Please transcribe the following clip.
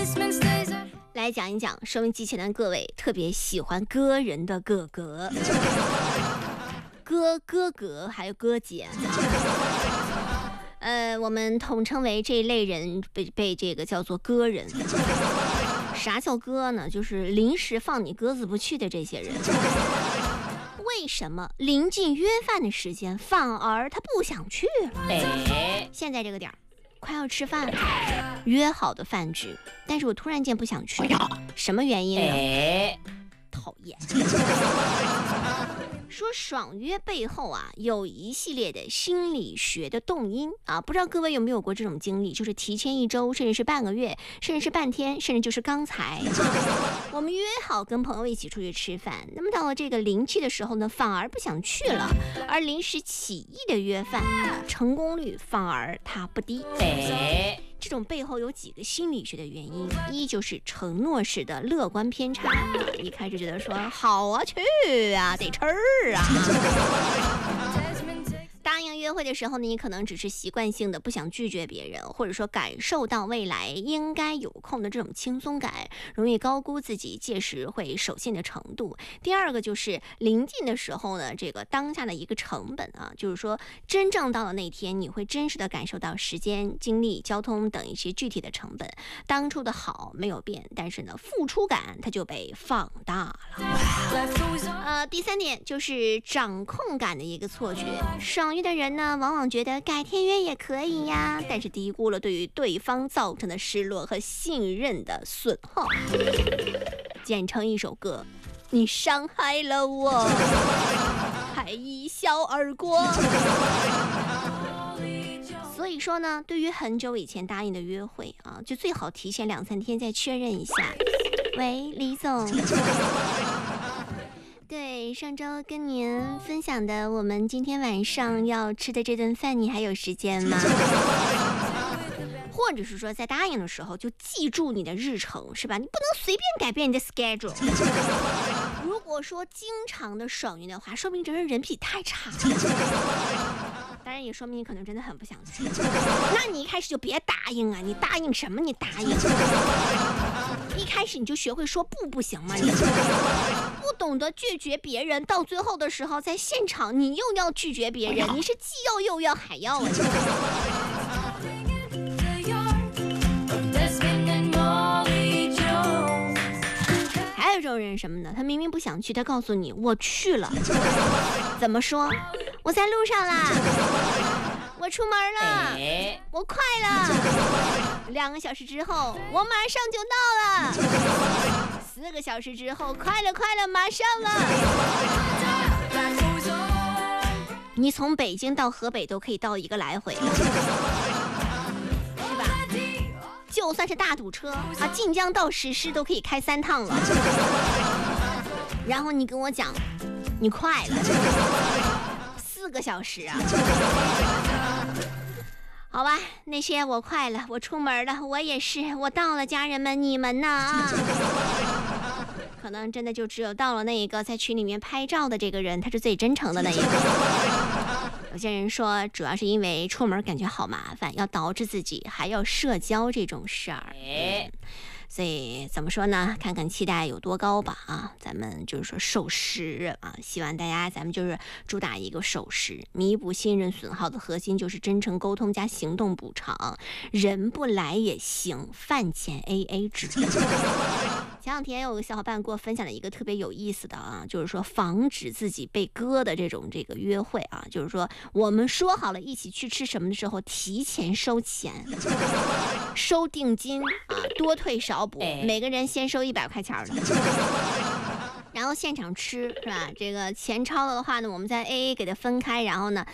来讲一讲收音机前的各位特别喜欢歌人的哥哥，哥还有哥姐。我们统称为这一类人被这个叫做歌人。啥叫歌呢？就是临时放你鸽子不去的这些人。为什么临近约饭的时间反而他不想去了？现在这个点儿快要吃饭了，约好的饭局，但是我突然间不想去，什么原因呢？讨厌。说爽约背后啊，有一系列的心理学的动因啊，不知道各位有没有过这种经历，就是提前1周，甚至是半个月，甚至是半天，甚至就是刚才我们约好跟朋友一起出去吃饭，那么到了这个临期的时候呢，反而不想去了，而临时起意的约饭，成功率反而它不低。这种背后有几个心理学的原因，一就是承诺式的乐观偏差，一开始觉得说好啊，去啊，得吃啊。答应约会的时候呢，你可能只是习惯性的不想拒绝别人，或者说感受到未来应该有空的这种轻松感，容易高估自己届时会守信的程度。第二个就是临近的时候呢，这个当下的一个成本啊，就是说真正到了那天，你会真实的感受到时间、精力、交通等一些具体的成本。当初的好没有变，但是呢，付出感它就被放大了。第三点就是掌控感的一个错觉。爽约的人呢，往往觉得改天约也可以呀，但是低估了对于对方造成的失落和信任的损耗。简称一首歌，你伤害了我，还一笑而过。所以说呢，对于很久以前答应的约会啊，就最好提前2-3天再确认一下。喂，李总。对，上周跟您分享的我们今天晚上要吃的这顿饭，你还有时间吗？或者是说在答应的时候就记住你的日程，是吧？你不能随便改变你的 schedule。如果说经常的爽约的话，说明这人品太差了。当然也说明你可能真的很不想去。那你一开始就别答应啊！你答应什么？你答应？一开始你就学会说不行吗？你不懂得拒绝别人，到最后的时候在现场你又要拒绝别人，你是既要又要还要啊！还有一种人什么呢？他明明不想去，他告诉你我去了，怎么说？我在路上啦，我出门了，我快了，2个小时之后我马上就到了，4个小时之后快了，马上了。你从北京到河北都可以到1个来回，是吧？就算是大堵车啊，晋江到石狮都可以开3趟了。然后你跟我讲你快了4个小时啊。好吧，那些我快了，我出门了，我也是，我到了，家人们，你们呢啊？可能真的就只有到了那一个在群里面拍照的这个人，他是最真诚的那一个。有些人说主要是因为出门感觉好麻烦，要捯饬自己，还要社交这种事儿。所以怎么说呢？看看期待有多高吧啊！咱们就是说守时啊，希望大家咱们就是主打一个守时，弥补信任损耗的核心就是真诚沟通加行动补偿。人不来也行，饭钱 AA 制。前2天有个小伙伴给我分享了一个特别有意思的啊，就是说防止自己被割的这个约会啊，就是说我们说好了一起去吃什么的时候，提前收钱，收定金啊，多退少补，每个人先收100块钱的。然后现场吃是吧？这个钱超了的话呢，我们再 AA 给它分开，然后呢